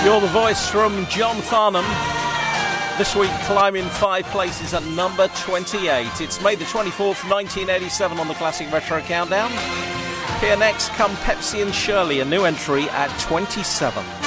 You're the Voice from John Farnham. This week climbing 5 places at number 28. It's May the 24th, 1987 on the Classic Retro Countdown. Here next come Pepsi and Shirley, a new entry at 27.